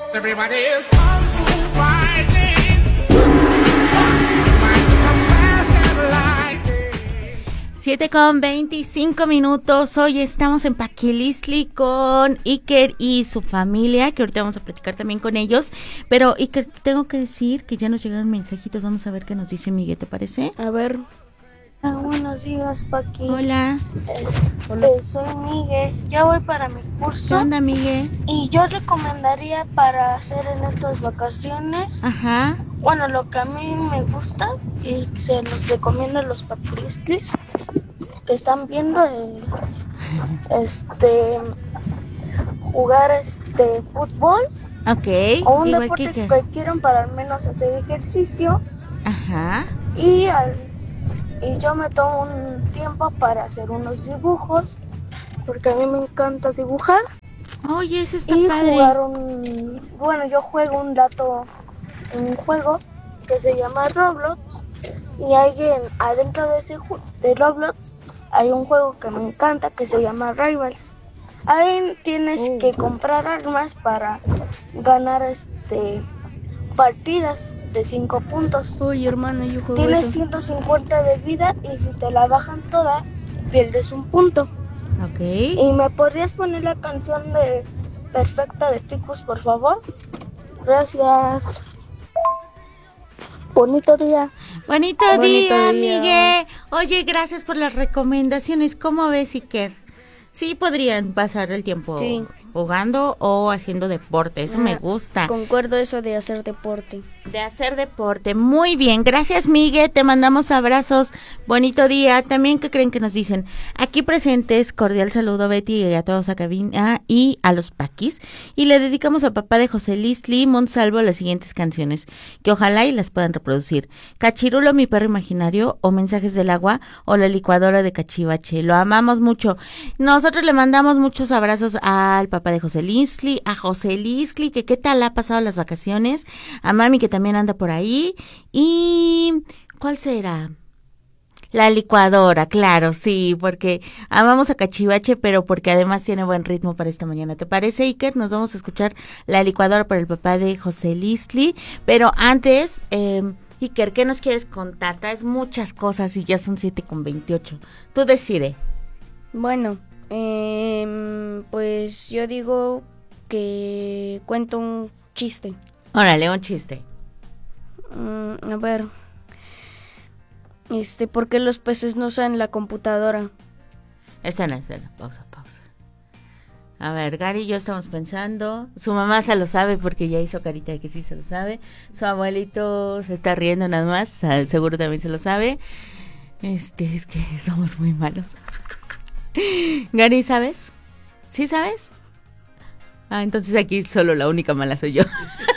Everybody is kung fu fighting. The mind becomes fast as lightning. 7:25. Hoy estamos en Paquilistli con Iker y su familia, que ahorita vamos a platicar también con ellos. Pero Iker, tengo que decir que ya nos llegaron mensajitos. Vamos a ver qué nos dice Miguel, ¿te parece? A ver. Buenos días, Paqui. Hola. Soy Miguel. Ya voy para mi curso. ¿Qué onda, Miguel? Y yo recomendaría para hacer en estas vacaciones. Ajá. Bueno, lo que a mí me gusta y se los recomiendo a los paquilistlis que están viendo jugar fútbol. Ok. O un igual deporte que que quieran para al menos hacer ejercicio. Ajá. Y yo me tomo un tiempo para hacer unos dibujos, porque a mí me encanta dibujar. Oye, eso está y padre. Jugar yo juego un rato en un juego que se llama Roblox, y adentro de Roblox hay un juego que me encanta que se llama Rivals. Ahí tienes que comprar armas para ganar partidas de 5 puntos. Oye, hermano, yo juego Tienes eso. 150 de vida y si te la bajan toda, pierdes un punto. Ok. ¿Y me podrías poner la canción de Perfecta de Picus, por favor? Gracias. Bonito día. Bonito día, Miguel. Oye, gracias por las recomendaciones. ¿Cómo ves, Iker? Sí podrían pasar el tiempo jugando o haciendo deporte. Eso me gusta. Concuerdo eso de hacer deporte. De hacer deporte. Muy bien. Gracias, Miguel. Te mandamos abrazos. Bonito día. También, ¿qué creen que nos dicen? Aquí presentes, cordial saludo a Betty y a todos a cabina y a los paquis. Y le dedicamos a papá de José Listli Monsalvo las siguientes canciones, que ojalá y las puedan reproducir. Cachirulo, mi perro imaginario, o Mensajes del agua, o La licuadora de Cachivache. Lo amamos mucho. Nosotros le mandamos muchos abrazos al papá de José Listli, a José Listli, que qué tal ha pasado las vacaciones, a mami que también anda por ahí, y ¿cuál será? La licuadora, claro, sí, porque amamos a Cachivache, pero porque además tiene buen ritmo para esta mañana. ¿Te parece, Iker? Nos vamos a escuchar La licuadora para el papá de José Listli, pero antes, Iker, ¿qué nos quieres contar? Traes muchas cosas y ya son 7:28. Tú decide. Bueno, pues yo digo que cuento un chiste. Órale, un chiste. A ver, ¿por qué los peces no usan la computadora? Escena, pausa. A ver, Gary y yo estamos pensando. Su mamá se lo sabe porque ya hizo carita de que sí se lo sabe. Su abuelito se está riendo nada más, seguro también se lo sabe. Es que somos muy malos. Gary, ¿sabes? ¿Sí sabes? Entonces aquí solo la única mala soy yo.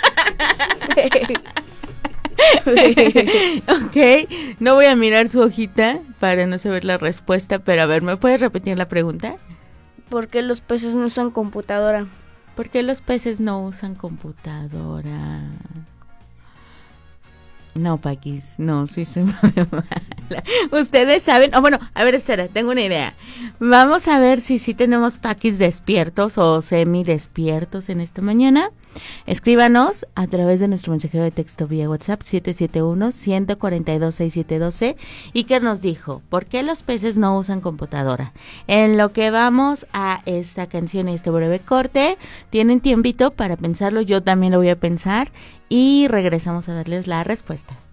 Ok, no voy a mirar su hojita para no saber la respuesta, pero a ver, ¿me puedes repetir la pregunta? ¿Por qué los peces no usan computadora? ¿Por qué los peces no usan computadora? No, Paquis, no, sí soy muy mala. Ustedes saben, bueno, a ver, espera, tengo una idea. Vamos a ver si sí tenemos Paquis despiertos o semidespiertos en esta mañana. Escríbanos a través de nuestro mensajero de texto vía WhatsApp 771-142-6712 y que nos dijo, ¿por qué los peces no usan computadora? En lo que vamos a esta canción y este breve corte, tienen tiempito para pensarlo, yo también lo voy a pensar y regresamos a darles la respuesta.